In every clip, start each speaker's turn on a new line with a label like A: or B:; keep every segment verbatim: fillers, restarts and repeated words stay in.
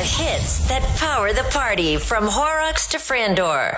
A: hits that power the party from Horrocks to Frandor.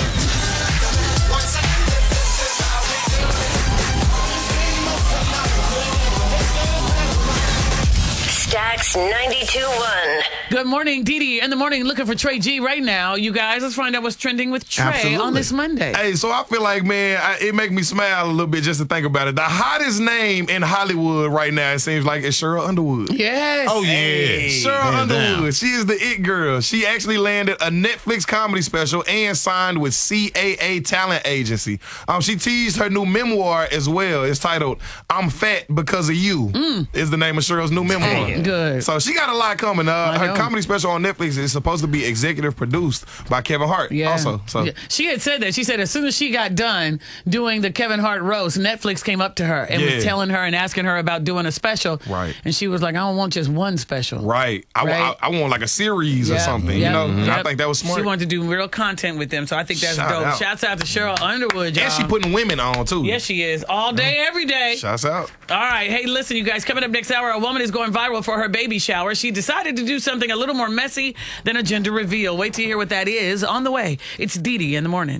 A: Stax ninety-two point one.
B: Good morning, Dee Dee in the morning, looking for Trey G right now. You guys, let's find out what's trending with Trey
C: Absolutely.
B: on this Monday.
C: Hey, so I feel like, man, I, it make me smile a little bit just to think about it. The hottest name in Hollywood right now, it seems like, is Cheryl Underwood.
B: Yes.
D: Oh, yeah.
C: Hey, Cheryl
D: Man
C: Underwood.
D: down.
C: She is the it girl. She actually landed a Netflix comedy special and signed with C A A Talent Agency. Um, she teased her new memoir as well. It's titled "I'm Fat Because of You." Mm. Is the name of Cheryl's new memoir.
B: Hey, good.
C: So she got a lot coming. Uh, her
B: know.
C: comedy special on Netflix is supposed to be executive produced by Kevin Hart.
B: Yeah.
C: Also, so
B: Yeah. She had said that. She said as soon as she got done doing the Kevin Hart roast, Netflix came up to her and
C: Yeah.
B: was telling her and asking her about doing a special.
C: Right.
B: And she was like, I don't want just one special.
C: right. I,
B: Right.
C: I, I want like a series or
B: Yeah.
C: something.
B: Yeah.
C: You know,
B: Yep.
C: I think that was smart.
B: She wanted to do real content with them, so I think that's
C: Shout
B: dope.
C: out.
B: Shouts out to Cheryl Underwood, y'all.
C: and she putting women on too.
B: Yes, she is. All day, every day.
C: Shouts out.
B: All right. Hey, listen, you guys. Coming up next hour, a woman is going viral for her baby shower. She decided to do something a little more messy than a gender reveal. Wait till you hear what that is. On the way, it's Dee Dee in the morning.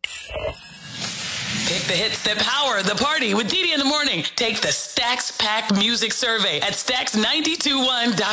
B: Pick the hits that power the party with Dee Dee in the morning. Take the Stax Pack Music Survey at stax nine two one dot com.